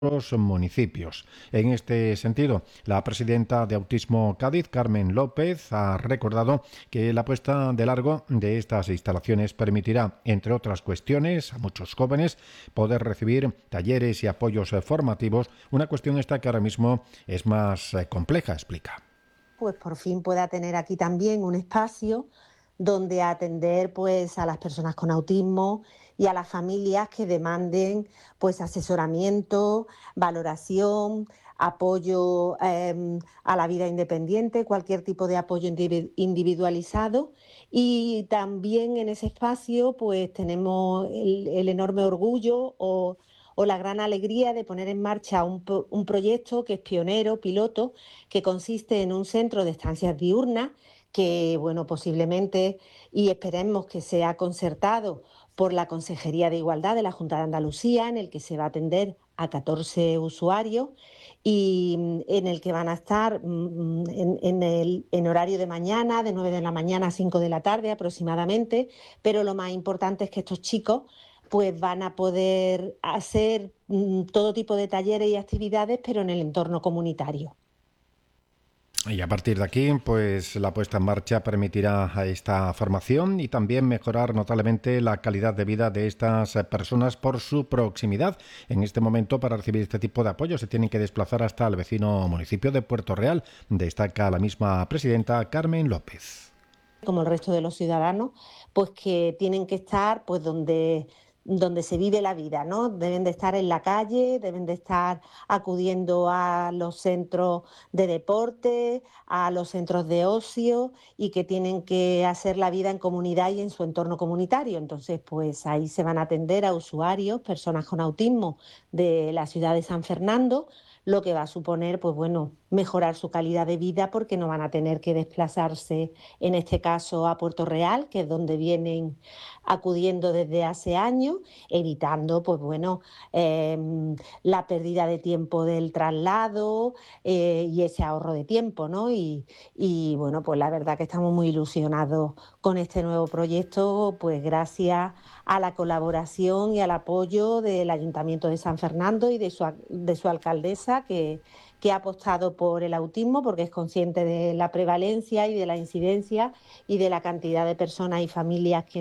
los municipios. En este sentido, la presidenta de Autismo Cádiz, Carmen López, ha recordado que la puesta de largo de estas instalaciones permitirá, entre otras cuestiones, a muchos jóvenes poder recibir talleres y apoyos formativos, una cuestión esta que ahora mismo es más compleja, explica. Pues por fin pueda tener aquí también un espacio donde atender pues a las personas con autismo y a las familias que demanden pues asesoramiento, valoración, apoyo a la vida independiente, cualquier tipo de apoyo individualizado. Y también en ese espacio pues tenemos el enorme orgullo o la gran alegría de poner en marcha un proyecto que es pionero, piloto, que consiste en un centro de estancias diurnas que, bueno, posiblemente y esperemos que sea concertado por la Consejería de Igualdad de la Junta de Andalucía, en el que se va a atender a 14 usuarios y en el que van a estar en horario de mañana, de 9 de la mañana a 5 de la tarde aproximadamente, pero lo más importante es que estos chicos pues van a poder hacer todo tipo de talleres y actividades, pero en el entorno comunitario. Y a partir de aquí, pues la puesta en marcha permitirá a esta formación y también mejorar notablemente la calidad de vida de estas personas por su proximidad. En este momento, para recibir este tipo de apoyo, se tienen que desplazar hasta el vecino municipio de Puerto Real, destaca la misma presidenta Carmen López. Como el resto de los ciudadanos, pues que tienen que estar pues donde se vive la vida, ¿no? Deben de estar en la calle, deben de estar acudiendo a los centros de deporte, a los centros de ocio y que tienen que hacer la vida en comunidad y en su entorno comunitario. Entonces, pues ahí se van a atender a usuarios, personas con autismo de la ciudad de San Fernando, lo que va a suponer, pues bueno, mejorar su calidad de vida porque no van a tener que desplazarse, en este caso, a Puerto Real, que es donde vienen acudiendo desde hace años, evitando, pues bueno, la pérdida de tiempo del traslado y ese ahorro de tiempo, ¿no? Y bueno, pues la verdad que estamos muy ilusionados con este nuevo proyecto, pues gracias a la colaboración y al apoyo del Ayuntamiento de San Fernando y de su alcaldesa, que ha apostado por el autismo porque es consciente de la prevalencia y de la incidencia y de la cantidad de personas y familias que